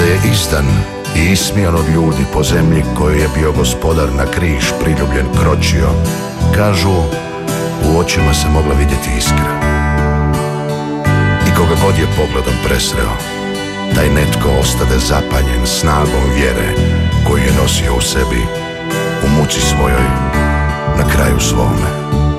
Kada je izdan i ismijan od ljudi po zemlji koju je bio gospodar na križ priljubljen kročio, kažu, u očima se mogla vidjeti iskra. I koga god je pogledom presreo, taj netko ostade zapaljen snagom vjere koju je nosio u sebi, u muci svojoj, na kraju svome.